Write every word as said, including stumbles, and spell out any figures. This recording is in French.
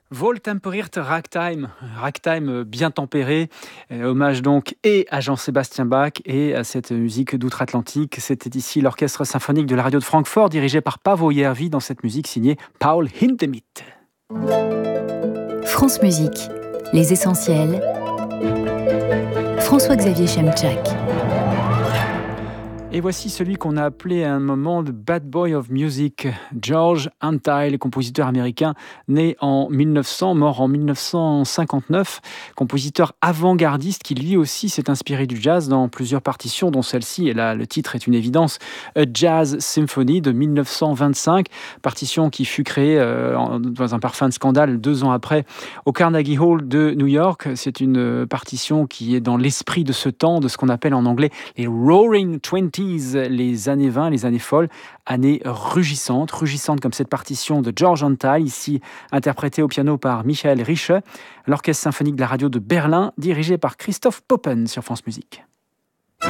Wohltemperierte Ragtime, ragtime bien tempéré, euh, hommage donc et à Jean-Sébastien Bach et à cette musique d'outre-Atlantique. C'était ici l'orchestre symphonique de la radio de Francfort dirigé par Pavo Järvi dans cette musique signée Paul Hindemith. France Musique, les essentiels. François-Xavier Chemchak. Et voici celui qu'on a appelé à un moment le Bad Boy of Music, George Antheil, compositeur américain né en mille neuf cents, mort en mille neuf cent cinquante-neuf, compositeur avant-gardiste qui lui aussi s'est inspiré du jazz dans plusieurs partitions, dont celle-ci, et là le titre est une évidence, A Jazz Symphony de mille neuf cent vingt-cinq, partition qui fut créée euh, dans un parfum de scandale deux ans après au Carnegie Hall de New York. C'est une partition qui est dans l'esprit de ce temps, de ce qu'on appelle en anglais les Roaring Twenties, les années vingt, les années folles, années rugissantes, rugissantes comme cette partition de George Antheil, ici interprétée au piano par Michael Rische, l'orchestre symphonique de la radio de Berlin, dirigé par Christophe Poppen sur France Musique.